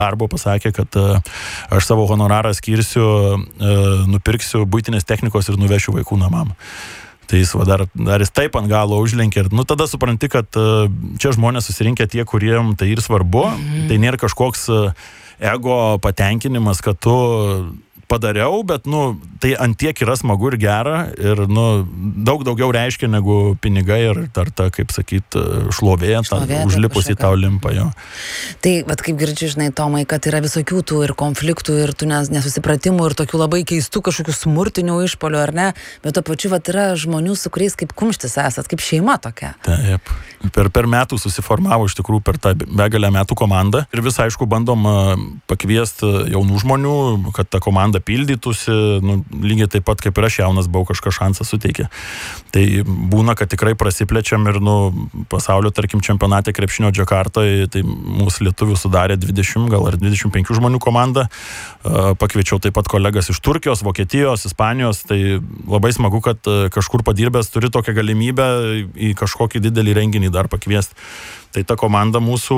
darbo pasakė, kad aš savo honorarą skirsiu, nupirksiu buitinės technikos ir nuvešiu vaikų namam. Tai jis dar jis taip ant galo užlenkė ir tada supranti, kad čia žmonės susirinkę tie, kuriem tai ir svarbu, tai nėra kažkoks ego patenkinimas, kad tu padariau, bet, tai antiek yra smagu ir gera ir, daug daugiau reiškia negu pinigai ir ta, kaip sakyt, šlovė užlipus į tau limpa jo. Tai, kaip girdžiu, žinai, Tomai, kad yra visokių tų ir konfliktų, ir tų nesusipratimų, ir tokių labai keistų kažkokių smurtinių išpolių, ar ne? Bet to pačiu, yra žmonių, su kuriais kaip kumštis esat, kaip šeima tokia. Taip. Per metų susiformavo iš tikrųjų per tą begalę metų komandą ir vis, aišku, bandom pakviesti jaunų žmonių, kad ta komanda pildytųsi, lygiai taip pat kaip ir aš jaunas buvau, kažką šansą suteikė. Tai būna, kad tikrai prasiplečiam ir pasaulio, tarkim, čempionate krepšinio Džakartoje, tai mūsų lietuvių sudarė 20 gal ar 25 žmonių komandą. Pakviečiau taip pat kolegas iš Turkijos, Vokietijos, Ispanijos, tai labai smagu, kad kažkur padirbęs turi tokią galimybę į kažkokį didelį renginį dar pakviesti. Tai ta komanda mūsų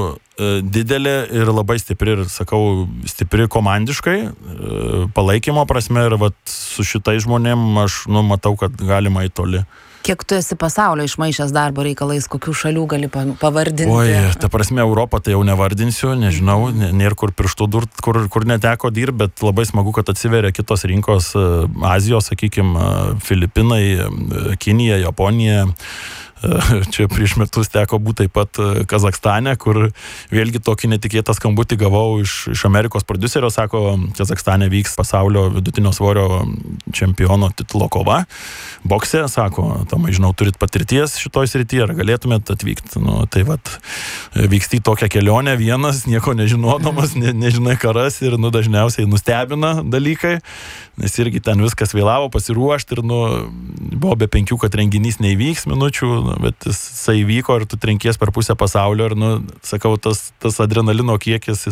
didelė ir labai stipri, ir sakau, stipri komandiškai, palaikymo prasme, ir su šitais žmonėm aš matau, kad galima į toli. Kiek tu esi pasaulio išmaišęs darbo reikalais, kokių šalių gali pavardinti? Oi, ta prasme, Europą tai jau nevardinsiu, nežinau, nėra kur pirštų durt, kur neteko dirbti, bet labai smagu, kad atsiveria kitos rinkos, Azijos, sakykime, Filipinai, Kinija, Japonija. Čia prieš metus teko būti taip pat Kazakstane, kur vėlgi tokį netikėtą skambutį gavau iš Amerikos prodiuserio, sako, Kazakstane vyks pasaulio vidutinio svorio čempiono titulo kova. Bokse, sako, Tomai, žinau, turit patirties šitoj srityje, ar galėtumėt atvykti. Tai vyksti tokią kelionę vienas, nieko nežinodamas, nežinai karas ir dažniausiai nustebina dalykai, nes irgi ten viskas vėlavo pasiruošti ir buvo be 5, kad renginys neįvyks minučių, bet jisai vyko ir tu trenkies per pusę pasaulio ir, sakau, tas adrenalino kiekis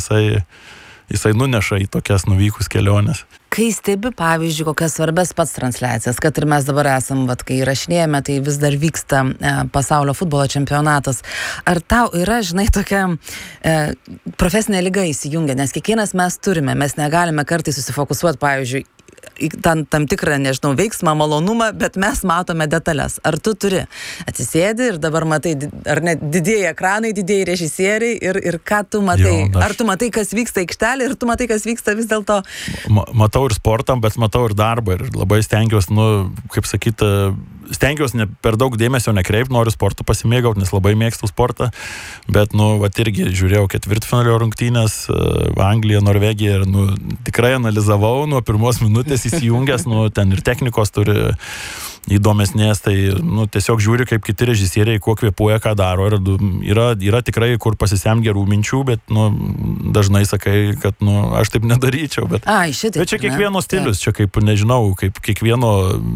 jisai nuneša į tokias nuvykus keliones. Kai stebi, pavyzdžiui, kokias svarbės pats transliacijas, kad ir mes dabar esam, kai įrašinėjame, tai vis dar vyksta pasaulio futbolo čempionatas. Ar tau yra, žinai, tokia profesinė liga įsijungia, nes kiekvienas mes turime, mes negalime kartais susifokusuoti, pavyzdžiui, tam tikrą, nežinau, veiksmą, malonumą, bet mes matome detalės. Ar tu turi atsisėdi ir dabar matai, ar ne, didieji ekranai, didieji režisieriai ir ką tu matai? Jo, ar tu matai, kas vyksta aikštelė ir tu matai, kas vyksta vis dėlto? Matau ir sportą, bet matau ir darbą ir labai stengiuosi, kaip sakyti, stengiuosi ne per daug dėmesio nekreipti, noriu sportu pasimėgauti, nes labai mėgstu sportą, bet, irgi žiūrėjau ketvirtfinalio rungtynės, Anglija, Norvegija ir, tikrai analizavau nuo pirmos minutės įsijungęs, ten ir technikos turi įdomesnės, tai tiesiog žiūri, kaip kiti režisieriai, kuo kvėpuoja, ką daro ir yra tikrai, kur pasisemt gerų minčių, bet dažnai sakai, kad aš taip nedaryčiau, bet čia kiekvieno stilius, čia kaip, nežinau, kaip kiekvieno,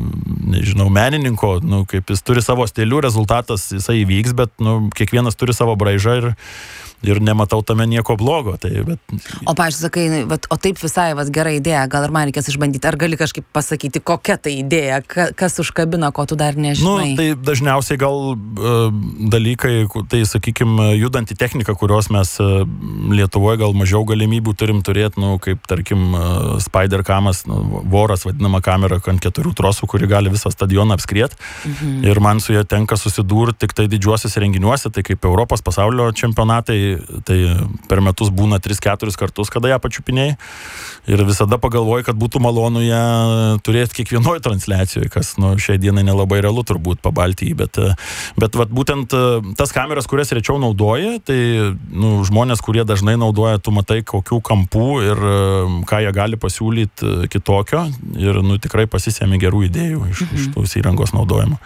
menininko, kaip jis turi savo stilių, rezultatas jisai įvyks, bet kiekvienas turi savo braižą ir nematau tame nieko blogo. O, pavyzdžiui, sakai, o taip visai gera idėja, gal ir man reikės išbandyti, ar gali kažkaip pasakyti, kokia tai idėja, kas užkabina, ko tu dar nežinai? Tai dažniausiai gal dalykai, tai, sakykime, judanti technika, kurios mes Lietuvoje gal mažiau galimybių turim turėti, kaip, tarkim, Spider-Camas, voras vadinama kamera ant 4 trosų, kuri gali visą stadioną apskriet. Ir man su ja tenka susidurti tik tai didžiuosiuose renginiuose, tai kaip Europos pasaulio čempionatai, tai per metus būna 3-4 kartus, kada ją pačiupinėjai. Ir visada pagalvoju, kad būtų malonu ją turėti kiekvienoje transliacijoje, kas šiai dienai nelabai realu turbūt pabaltyje, bet būtent tas kameras, kurias rečiau naudoja, tai žmonės, kurie dažnai naudoja, tu matai, kokių kampų ir ką jie gali pasiūlyti kitokio ir tikrai pasisemi gerų idėjų iš tos įrangos naudojimo.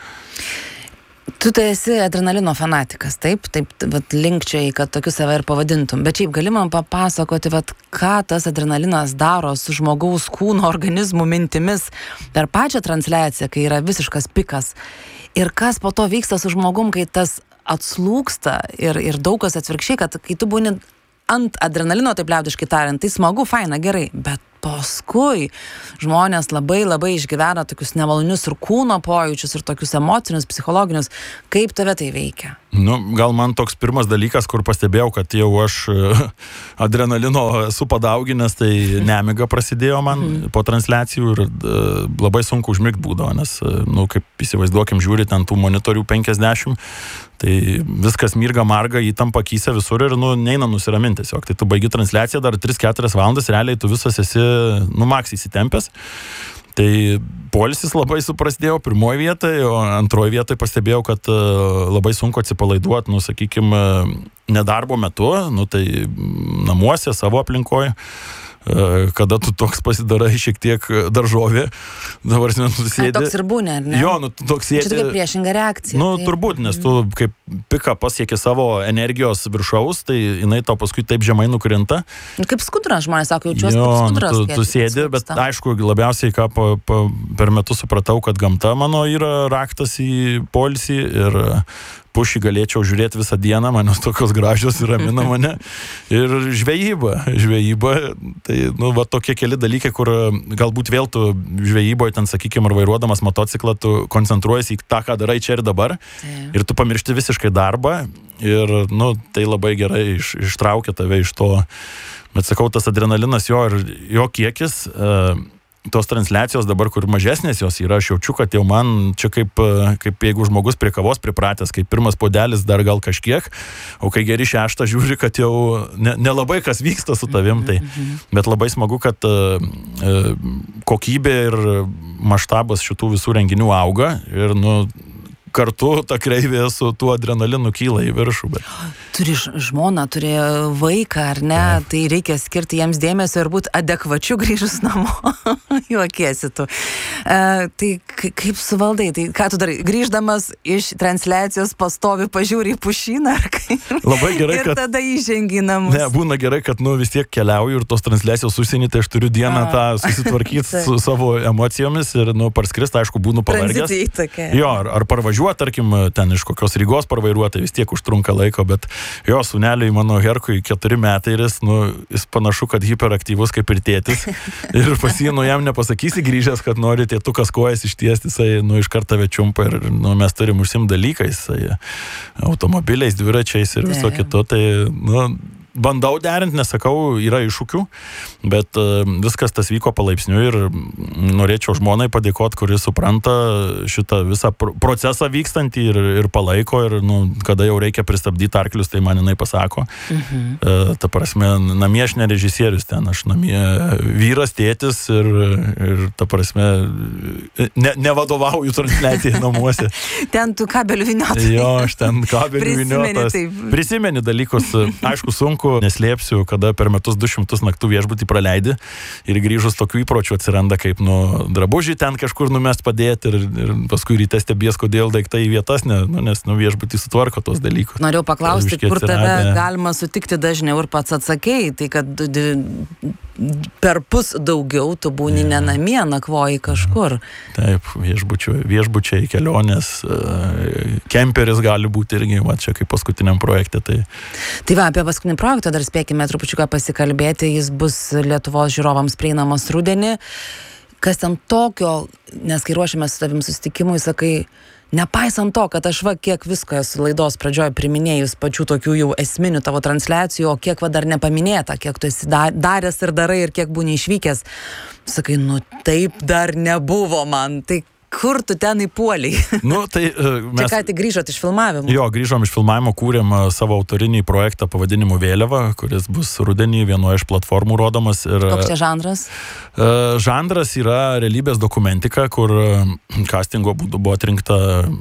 Tu tai esi adrenalino fanatikas, taip, linkčiai, kad tokiu save ir pavadintum. Bet šiaip gali man papasakoti, ką tas adrenalinas daro su žmogaus kūno, organizmų, mintimis per pačią transliaciją, kai yra visiškas pikas. Ir kas po to vyksta su žmogum, kai tas atslūgsta ir daug kas atvirkščiai, kad kai tu būni ant adrenalino, taip liaudiškai tariant, tai smagu, faina, gerai, bet paskui žmonės labai išgyvena tokius nemalonius ir kūno pojūčius ir tokius emocinius, psichologinius. Kaip tave tai veikia? Gal man toks pirmas dalykas, kur pastebėjau, kad jau aš adrenalino esu padauginęs, tai nemiga prasidėjo man po transliacijų ir labai sunku užmigt būdavo, nes, kaip įsivaizduokim, žiūri ten tų monitorių 50, tai viskas mirga, marga, įtampa akyse visur ir, neina nusiraminti tiesiog. Tai tu baigi transliaciją dar 3-4 valandas, realiai tu visas esi, maks įsitempęs. Tai poilsis labai suprastėjo pirmoje vietoje, o antroje vietoje pastebėjau, kad labai sunku atsipalaiduoti, sakykime, nedarbo metu, tai namuose, savo aplinkoje. Kada tu toks pasidarai šiek tiek daržovė, dabar tu sėdi. Toks ir būne, ar ne? Jo, tu toks sėdi. Čia tokia priešinga reakcija. Turbūt, nes tu kaip pika pasieki savo energijos viršaus, tai jinai to paskui taip žemai nukrinta. Kaip skudras, žmonės sako, jaučiuosi kaip skudras. Tu sėdi, bet aišku, labiausiai ką per metus supratau, kad gamta mano yra raktas į poilsį ir pušį galėčiau žiūrėti visą dieną, manos tokios gražios ir ramina mane. Ir žvejyba, tai, tokie keli dalykai, kur galbūt vėl tu žvejyboje, ten, sakykime, ar vairuodamas motociklą, tu koncentruojasi į tą, ką darai čia ir dabar, ir tu pamiršti visiškai darbą, ir, tai labai gerai ištraukia tave iš to. Bet sakau, tas adrenalinas jo kiekis, tos transliacijos dabar, kur mažesnės jos yra, aš jaučiu, kad jau man čia kaip jeigu žmogus prie kavos pripratęs, kaip pirmas puodelis dar gal kažkiek, o kai geri 6 žiūri, kad jau nelabai kas vyksta su tavim, tai, bet labai smagu, kad kokybė ir maštabas šitų visų renginių auga ir, kartu ta kreivė su tuo adrenalinu kyla į viršų. Bet... Turi žmoną, turi vaiką, ar ne? Tai reikia skirti jiems dėmesio ir būti adekvačiu grįžus namo. Juokiesi tu. Tai kaip suvaldai? Tai ką tu darai? Grįždamas iš transliacijos pastovi pažiūri į pušyną ar kaip? Labai gerai, kad... Ir tada įžengi į namus. Ne, būna gerai, kad vis tiek keliauju ir tos transliacijos užsienį, tai aš turiu dieną tą susitvarkyti su savo emocijomis ir parskrist, aišku, būnu pavargęs. Jo, ar parvažiuoti, tarkim, ten iš kokios Rygos parvairuotai vis tiek užtrunka laiko, bet jo, sūneliui mano Herkui 4 metai ir jis panašu, kad hiperaktyvus kaip ir tėtis. Ir pas jį, jam nepasakysi grįžęs, kad nori tėtukas kojas ištiesti, jisai, iš karto večiumpa ir, mes turim užsiimti dalykais, automobiliais, dviračiais ir viso kito, tai, bandau derinti, nesakau, yra iššūkių, bet viskas tas vyko palaipsniui ir norėčiau žmonai padėkoti, kuris supranta šitą visą procesą vykstantį ir palaiko ir, kada jau reikia pristabdyti arklius, tai man jinai pasako. Ta prasme, namie aš ne režisierius ten, aš namie vyras, tėtis ir ta prasme, nevadovauju transliacijai namuose. Ten tu kabelių vyniotas. Jo, aš ten kabelių vyniotas. Prisimeni dalykus, aišku, sunku, neslėpsiu, kada per metus 200 naktų viešbutį praleidi ir grįžus tokių įpročių atsiranda, kaip drabužį ten kažkur numest padėti ir paskui ryte stebės, kodėl daiktai į vietas, nes viešbutį sutvarko tos dalykus. Norėjau paklausti, kur tave galima sutikti dažniau ir pats atsakėjai, tai kad perpus daugiau tu būni ne namie, nakvoji kažkur. Taip, viešbučiai, kelionės, kemperis gali būti irgi, čia kaip paskutiniam projekte. Tai va, apie paskutinį projektą dar spėkime trupučiuką pasikalbėti, jis bus Lietuvos žiūrovams prieinamas rudenį. Kas ten tokio, nes kai ruošiamės su tavim susitikimui, sakai, nepaisant to, kad aš kiek visko esu laidos pradžioje priminėjus pačių tokių jau esminių tavo transliacijų, o kiek dar nepaminėta, kiek tu esi daręs ir darai ir kiek būni išvykęs, sakai, taip dar nebuvo man, tai kur tu ten įpuoliai? Čia ką tik grįžot iš filmavimo? Jo, grįžom iš filmavimo, kūrėm savo autorinį projektą pavadinimu Vėliava, kuris bus rudenį vienoje iš platformų rodomas. Koks čia žanras? Žanras yra realybės dokumentika, kur castingo būdu buvo atrinkta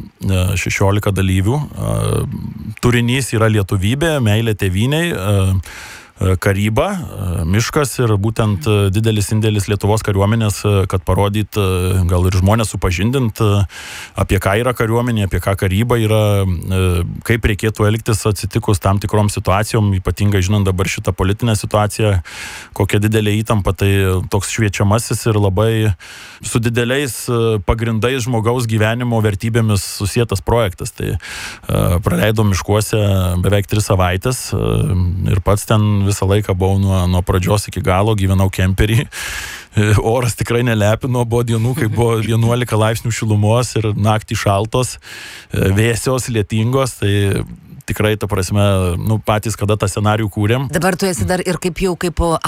16 dalyvių. Turinys yra lietuvybė, meilė tėvynei, karyba, miškas ir būtent didelis indėlis Lietuvos kariuomenės, kad parodyt, gal ir žmonės supažindint, apie ką yra kariuomenė, apie ką karyba yra, kaip reikėtų elgtis atsitikus tam tikrom situacijom, ypatingai žinant dabar šitą politinę situaciją, kokia didelė įtampa, tai toks šviečiamasis ir labai su dideliais pagrindais žmogaus gyvenimo vertybėmis susietas projektas. Tai praleidom miškuose beveik 3 savaitės ir pats ten visą laiką buvau nuo pradžios iki galo, gyvenau kemperį oras tikrai nelepino, buvo dienų, kai buvo 11 laipsnių šilumos ir naktį šaltos, vėsios, lietingos, tai tikrai, ta prasme, patys, kada tą scenarijų kūrėm. Dabar tu esi dar ir kaip